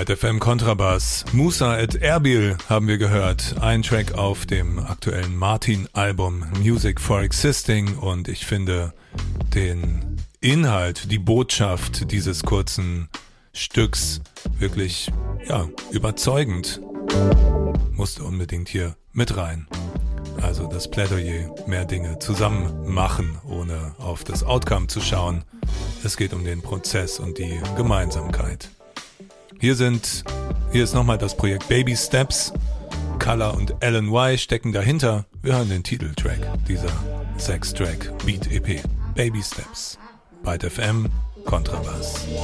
Byte FM Kontrabass. Musa et Erbil haben wir gehört. Ein Track auf dem aktuellen Martin-Album Music for Existing. Und ich finde den Inhalt, die Botschaft dieses kurzen Stücks wirklich, überzeugend. Musste unbedingt hier mit rein. Also das Plädoyer, mehr Dinge zusammen machen, ohne auf das Outcome zu schauen. Es geht um den Prozess und die Gemeinsamkeit. Hier ist nochmal das Projekt Baby Steps. Color und Alan Y stecken dahinter. Wir hören den Titeltrack dieser 6-Track Beat EP. Baby Steps. Byte FM Kontrabass.